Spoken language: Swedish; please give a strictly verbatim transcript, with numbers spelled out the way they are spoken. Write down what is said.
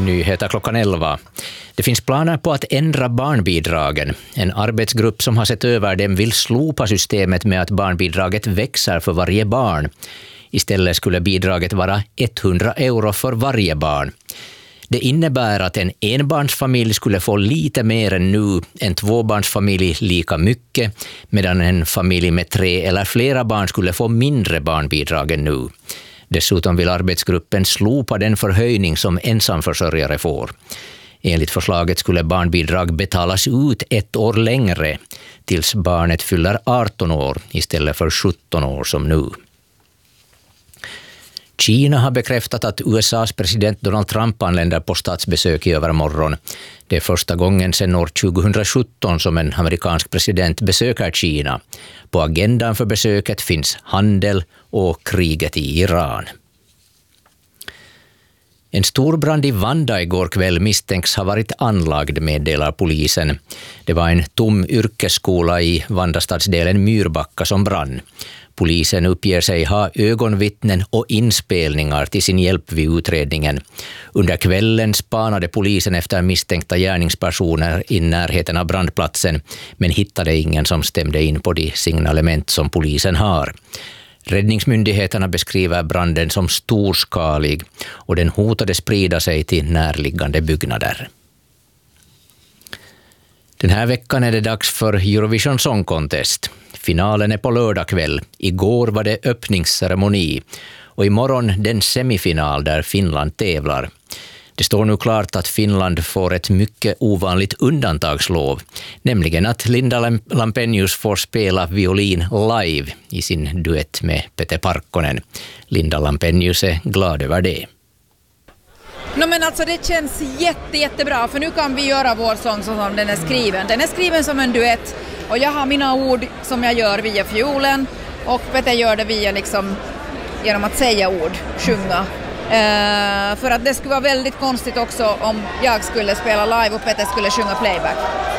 Nyheter klockan elva. Det finns planer på att ändra barnbidragen. En arbetsgrupp som har sett över dem vill slopa systemet med att barnbidraget växer för varje barn. Istället skulle bidraget vara hundra euro för varje barn. Det innebär att en enbarnsfamilj skulle få lite mer än nu, en tvåbarnsfamilj lika mycket, medan en familj med tre eller flera barn skulle få mindre barnbidrag än nu. Dessutom vill arbetsgruppen slopa den förhöjning som ensamförsörjare får. Enligt förslaget skulle barnbidrag betalas ut ett år längre, tills barnet fyller arton år istället för sjutton år som nu. Kina har bekräftat att U S A:s president Donald Trump anländer på statsbesök i övermorgon. Det är första gången sedan år tjugohundrasjutton som en amerikansk president besöker Kina. På agendan för besöket finns handel och kriget i Iran. En stor brand i Vanda igår kväll misstänks ha varit anlagd, meddelar polisen. Det var en tom yrkesskola i Vandastadsdelen Myrbacka som brann. Polisen uppger sig ha ögonvittnen och inspelningar till sin hjälp vid utredningen. Under kvällen spanade polisen efter misstänkta gärningspersoner i närheten av brandplatsen, men hittade ingen som stämde in på de signalement som polisen har. Räddningsmyndigheterna beskriver branden som storskalig och den hotade sprida sig till närliggande byggnader. Den här veckan är det dags för Eurovision Song Contest. Finalen är på lördag kväll. Igår var det öppningsceremoni och imorgon den semifinal där Finland tävlar. Det står nu klart att Finland får ett mycket ovanligt undantagslov, nämligen att Linda Lampenius får spela violin live i sin duett med Pete Parkkonen. Linda Lampenius är glad över det. No, men alltså det känns jätte, jättebra, för nu kan vi göra vår sång som den är skriven. Den är skriven som en duett och jag har mina ord som jag gör via fiolen och Peter gör det via liksom, genom att säga ord, sjunga. Uh, för att det skulle vara väldigt konstigt också om jag skulle spela live och Peter skulle sjunga playback.